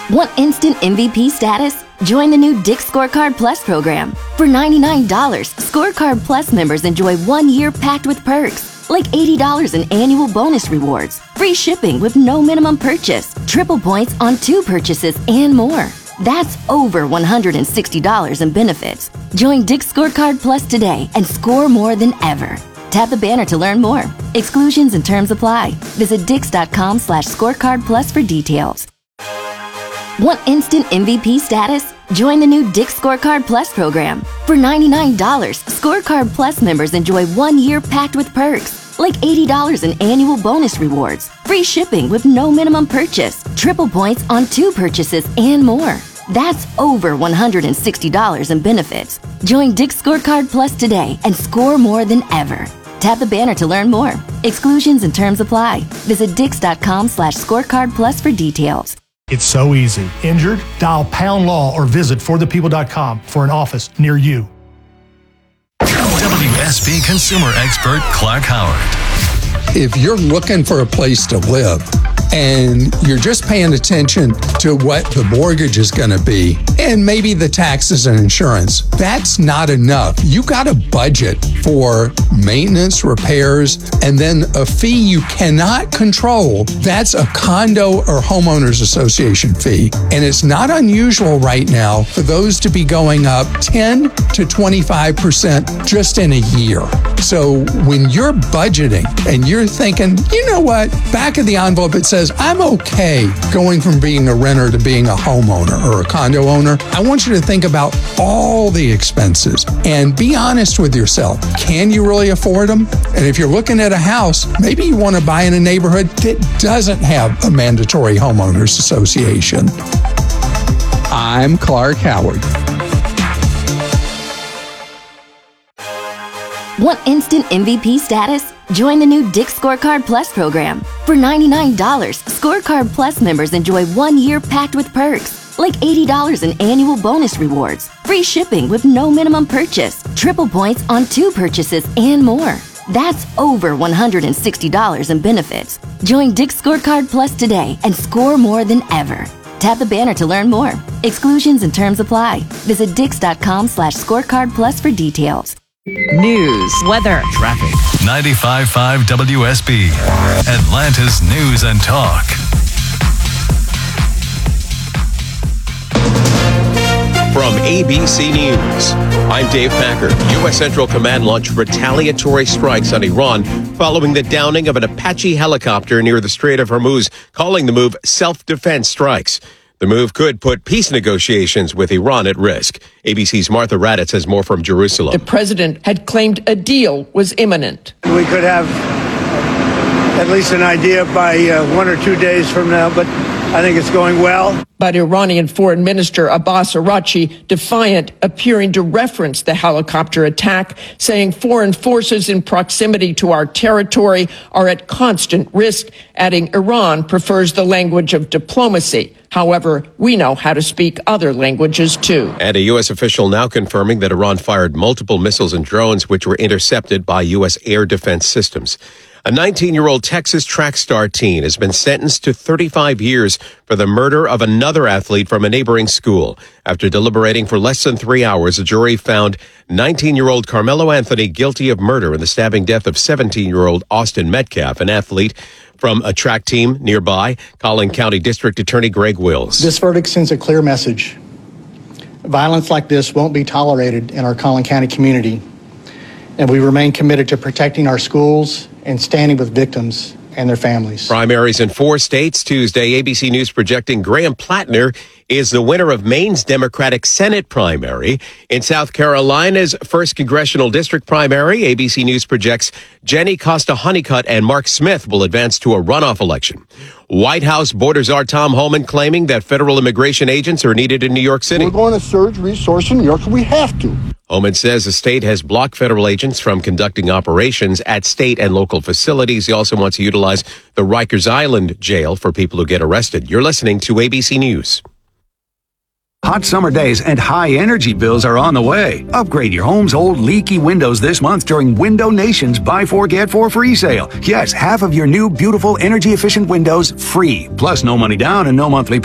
Want instant MVP status? Join the new Dick's Scorecard Plus program. For $99, Scorecard Plus members enjoy 1 year packed with perks, like $80 in annual bonus rewards, free shipping with no minimum purchase, triple points on 2 purchases, and more. That's over $160 in benefits. Join Dick's Scorecard Plus today and score more than ever. Tap the banner to learn more. Exclusions and terms apply. Visit dix.com/scorecard plus for details. Want instant MVP status? Join the new Dick's Scorecard Plus program. For $99, Scorecard Plus members enjoy 1 year packed with perks, like $80 in annual bonus rewards, free shipping with no minimum purchase, triple points on 2 purchases, and more. That's over $160 in benefits. Join Dick's Scorecard Plus today and score more than ever. Tap the banner to learn more. Exclusions and terms apply. Visit dix.com/scorecard plus for details. It's so easy. Injured? Dial Pound Law or visit forthepeople.com for an office near you. WSB consumer expert Clark Howard. If you're looking for a place to live and you're just paying attention to what the mortgage is going to be and maybe the taxes and insurance, that's not enough. You got to budget for maintenance, repairs, and then a fee you cannot control. That's a condo or homeowners association fee. And it's not unusual right now for those to be going up 10 to 25% just in a year. So when you're budgeting and you're thinking, you know what, back of the envelope it says, I'm okay going from being a renter to being a homeowner or a condo owner, I want you to think about all the expenses and be honest with yourself. Can you really afford them? And if you're looking at a house, maybe you want to buy in a neighborhood that doesn't have a mandatory homeowners association. I'm Clark Howard. Want instant MVP status? Join the new Dick's Scorecard Plus program. For $99, Scorecard Plus members enjoy 1 year packed with perks, like $80 in annual bonus rewards, free shipping with no minimum purchase, triple points on 2 purchases, and more. That's over $160 in benefits. Join Dick's Scorecard Plus today and score more than ever. Tap the banner to learn more. Exclusions and terms apply. Visit dix.com/scorecard plus for details. News, weather, traffic. 95.5 WSB, Atlanta's News and Talk. From ABC News, I'm Dave Packer. U.S. Central Command launched retaliatory strikes on Iran following the downing of an Apache helicopter near the Strait of Hormuz, calling the move self-defense strikes. The move could put peace negotiations with Iran at risk. ABC's Martha Raddatz has more from Jerusalem. The president had claimed a deal was imminent. We could have at least an idea by 1 or 2 days from now, but I think it's going well. But Iranian Foreign Minister Abbas Araghchi, defiant, appearing to reference the helicopter attack, saying foreign forces in proximity to our territory are at constant risk, adding Iran prefers the language of diplomacy. However, we know how to speak other languages, too. And a U.S. official now confirming that Iran fired multiple missiles and drones which were intercepted by U.S. air defense systems. A 19-year-old Texas track star teen has been sentenced to 35 years for the murder of another athlete from a neighboring school. After deliberating for less than 3 hours, a jury found 19-year-old Carmelo Anthony guilty of murder in the stabbing death of 17-year-old Austin Metcalf, an athlete from a track team nearby. Collin County District Attorney Greg Wills. This verdict sends a clear message. Violence like this won't be tolerated in our Collin County community, and we remain committed to protecting our schools and standing with victims and their families. Primaries in 4 states Tuesday. ABC News projecting Graham Plattner is the winner of Maine's Democratic Senate primary. In South Carolina's 1st Congressional District primary, ABC News projects Jenny Costa Honeycutt and Mark Smith will advance to a runoff election. White House border czar Tom Homan claiming that federal immigration agents are needed in New York City. We're going to surge resource in New York. We have to. Homan says the state has blocked federal agents from conducting operations at state and local facilities. He also wants to utilize the Rikers Island jail for people who get arrested. You're listening to ABC News. Hot summer days and high energy bills are on the way. Upgrade your home's old leaky windows this month during Window Nation's Buy 4 Get 4 free sale. Yes, half of your new beautiful energy efficient windows free. Plus no money down and no monthly